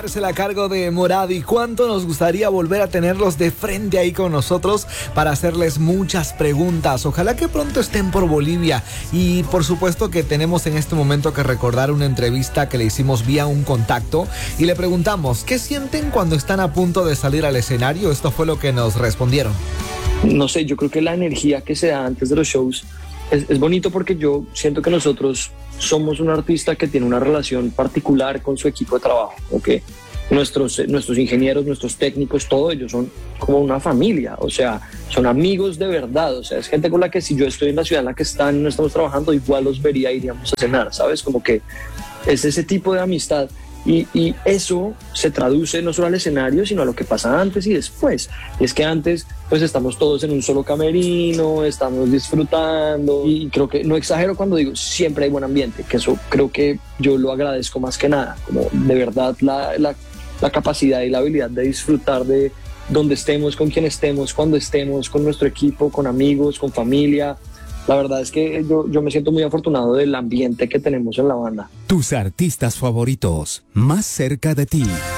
Cárcel a cargo de Morad, y cuánto nos gustaría volver a tenerlos de frente ahí con nosotros para hacerles muchas preguntas. Ojalá que pronto estén por Bolivia, y por supuesto que tenemos en este momento que recordar una entrevista que le hicimos vía un contacto y le preguntamos ¿qué sienten cuando están a punto de salir al escenario? Esto fue lo que nos respondieron. No sé, yo creo que la energía que se da antes de los shows es bonito, porque yo siento que nosotros somos un artista que tiene una relación particular con su equipo de trabajo, ¿ok? Nuestros ingenieros, nuestros técnicos, todos ellos son como una familia, o sea, son amigos de verdad, o sea, es gente con la que si yo estoy en la ciudad en la que están, no estamos trabajando, igual los vería, iríamos a cenar, ¿sabes? Como que es ese tipo de amistad. Y eso se traduce no solo al escenario, sino a lo que pasa antes y después. Y es que antes, pues estamos todos en un solo camerino, estamos disfrutando, y creo que no exagero cuando digo siempre hay buen ambiente, que eso creo que yo lo agradezco más que nada, como de verdad la capacidad y la habilidad de disfrutar de donde estemos, con quien estemos, cuando estemos, con nuestro equipo, con amigos, con familia. La verdad es que yo me siento muy afortunado del ambiente que tenemos en la banda. Tus artistas favoritos, más cerca de ti.